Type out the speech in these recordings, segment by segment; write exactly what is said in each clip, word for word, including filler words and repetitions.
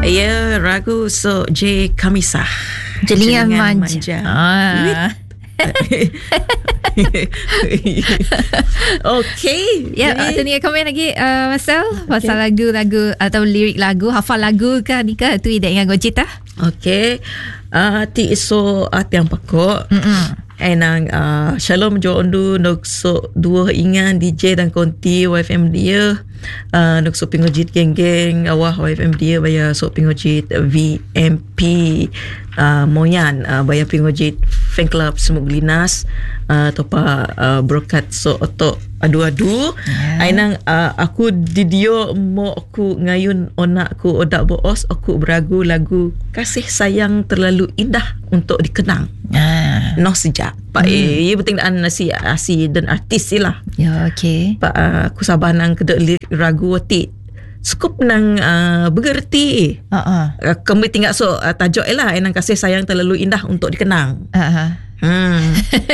Ya, ragu so J Kamisah. Jelingan manja, manja. Ah. Okay. Ya, yeah, tu ni komen lagi uh, Marcel pasal okay. lagu-lagu atau lirik lagu, hafal lagu ke ni ke tu ida ingat gojita. Okay. Ah uh, ti iso ati yang pakok. Mm. Enang uh, Shalom jo ondu nok so dua ingan D J dan konti Y F M dia uh, nok so pingojit geng-geng awah Y F M dia baya so pingojit V M P uh, Moyan uh, baya pingojit fan club Semuglinas uh, topa uh, broadcast so oto adu-adu yeah. Ainang uh, aku didio mo aku ngayun onak ku odak boos aku beragu lagu kasih sayang terlalu indah untuk dikenang. Ah. No sejak Pak hmm. eh, ia penting dan nasi asi dan artis lah. Ya okey. Pak uh, aku sabar nang kedek lirik ragu otik. Cukup nang uh, bergerti. Ha uh-uh. uh, kami tinggal so uh, tajuk lah nang kasih sayang terlalu indah untuk dikenang. Ha uh-huh. Hmm.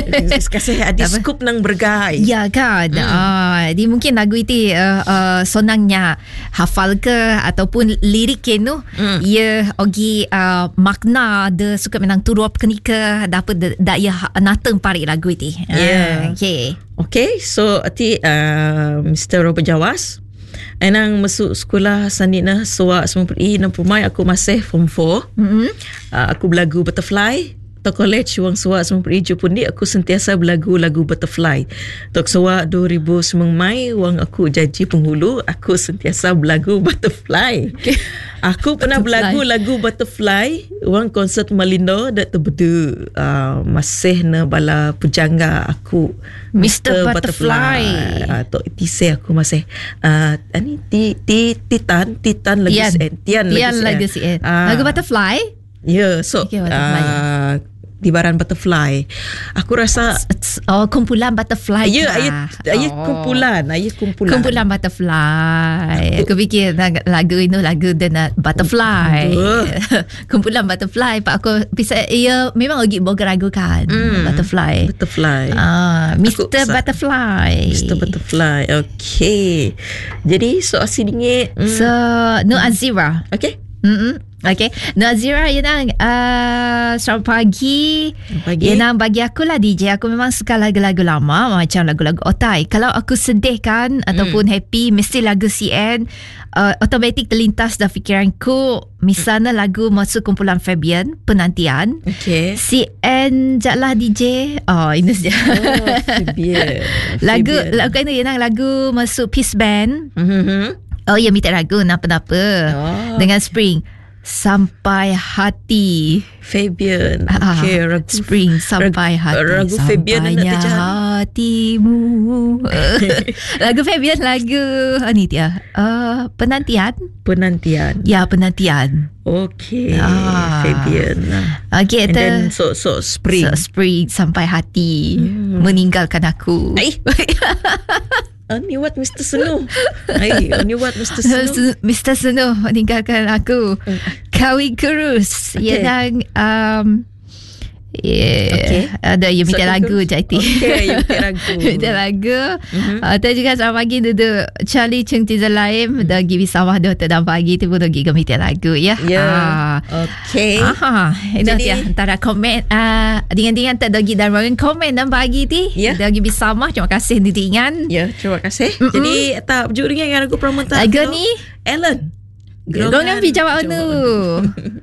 Kasih adik skup nang bergai. Ya kan. Hmm. Ah, di mungkin lagu itu uh, uh, sonangnya hafal ke ataupun lirik kenu hmm. ia ogi uh, makna de suka menang turup kenika dapat dak ya nateng parik lagu itu. Yeah. Ah, okay. Okay, so ati uh, Mister Robert Jawas enang masuk sekolah sanina suak semua peri enam puluh Mai aku masih form four. Mm-hmm. Uh, aku berlagu Butterfly. Tok college wang suak semua peri pun ni aku sentiasa berlagu lagu Butterfly. Tok suak dua ribu sembilan Mai wang aku janji penghulu aku sentiasa berlagu Butterfly. Okay. Aku pernah berlagu lagu Butterfly wang konsert Malindo dak terbedu uh, masih na bala pujangga aku Mister Butterfly. Tok T C aku masih uh, ani ti ti titan titan lagi sen tian lagi sen lagu Butterfly. Ya, yeah, so okay, uh, di baran Butterfly. Aku rasa oh kumpulan Butterfly. Ya, ayat ayat oh. kumpulan, ayat kumpulan. Kumpulan Butterfly. Aku, aku fikir lagu ini lagu dan Butterfly. Uh. Kumpulan Butterfly. Pak aku bisa ia memang lagi boga ragu kan. Mm. Butterfly. Butterfly. Ah, Mister Aku, Butterfly. Mister Butterfly. Okay. Jadi so asyik dingin. Mm. So Nur Azira. Okay. Hmm. Okay, Nazira yang uh, selamat pagi. Pagi. Yang bagi aku lah D J, aku memang suka lagu-lagu lama macam lagu-lagu Otai. Kalau aku sedih kan mm. ataupun happy, mesti lagu C N. Uh, automatik terlintas dalam fikiranku. Misalnya mm. lagu masuk kumpulan Fabian, Penantian. Okay. C N jaklah D J. Oh, ini saja. Oh, Fabian. lagu Fabian. lagu ini yang lagu masuk Peace Band. Mm-hmm. Oh, ya minta lagu napa-napa oh. dengan Spring. Sampai hati Fabian. Ah, okay, ragu Spring sampai ragu, hati. Ragu Fabian nak terjadi hatimu. Lagu Fabian lagu oh, ni dia. Uh, penantian. Penantian. Ya, penantian. Okay. Ah. Fabian. Okay, and then so so Spring. So, Spring sampai hati hmm. meninggalkan aku. Ay. Ni what Mister Senu. Hai, ni what Mister Senu. Mister Senu meninggalkan aku. Kawi kurus. Okay. Yang um yeah. Okay. Ada yang minta so, lagu Jaiti. Okay, yang minta lagu. minta lagu. Mm-hmm. Uh, dan juga selamat pagi duduk Charlie Cheng Tiza Laim mm-hmm. dan Gibi Sawah dah dan pagi tu pun lagi minta lagu ya. Ya. Yeah. Uh, okay. Aha. Ini dia antara komen uh, dengan-dengan tak lagi dan orang komen dan pagi ti. Yeah. Dan Gibi Sawah terima kasih didingan. Ya, yeah, terima kasih. Mm-mm. Jadi tak berjudi dengan lagu promotan. Lagu ni Ellen. Gongan bijawab anu.